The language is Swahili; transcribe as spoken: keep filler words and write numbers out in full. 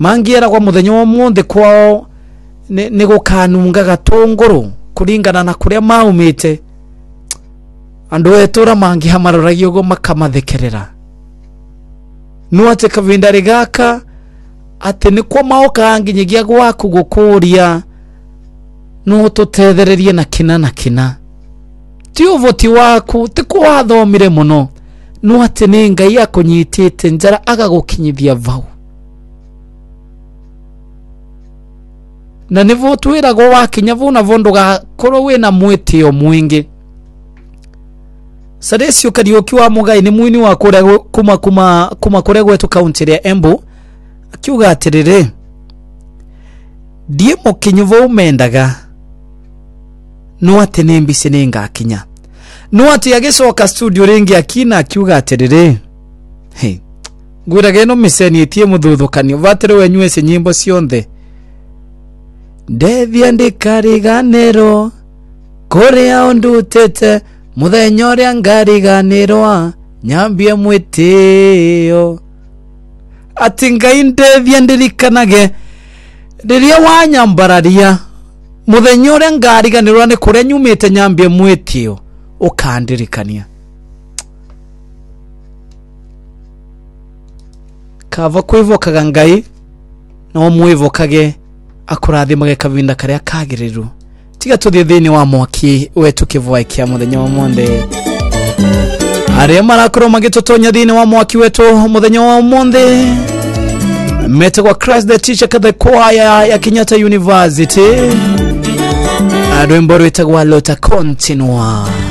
mangiera kwa muthenya wa munthe kwao ni, ni gukanunga gatunguru kuringana na kuria maumite andu etura mangi hamaroragio go makamathekerera no ate kavinda rigaka ate ni kwa maoka nginyigia gwaku gukuria no tutethererie na kina na kina ti uvoti waku ti kwathomire muno no ate ni ngai akunyitite njara agagukinyithia vau na nivo twira go wakinya vuna vondo ga koro we na mwitio mwingi Sadesi Kariuki wa Mugai ni mwini wa kure kuma kuma kuma kure gwetu county ya Embu akiuga atirire die mukinyivo umendaga no ate nembise nenga akinya no ate agicoka studio ringi akina akiuga atirire hey gwirage no miseni etie muthuthukanio vatire wenywese nyimbo cionthe Devi andikariganero korea ondutete muthenya uria ngariganirwa nyambie mwitio ati ngai Devi andirikanage riria wanyambararia muthenya uria ngariganirwa ni kuria nyumite nyambie mwitio ukandirikania kava kwivokaga ngai no mwivokage akurathimage kavinda karia kagiriru tiga tuthie thini wa mwaki wetu kivwa kia muthenya wa monde aria marakoro magitotonya thini wa mwaki wetu muthenya wa monde mete kwa Christ the Teacher kada choir ya Kenyatta University adwembo rwetagwa Lota Continua